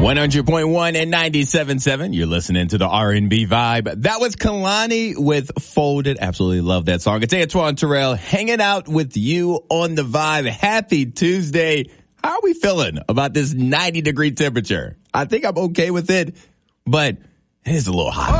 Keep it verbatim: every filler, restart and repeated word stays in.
one hundred point one and ninety-seven point seven. You're listening to the R and B Vibe. That was Kalani with Folded. Absolutely love that song. It's Antoine Terrell hanging out with you on the Vibe. Happy Tuesday. How are we feeling about this ninety degree temperature? I think I'm okay with it, but it is a little hot.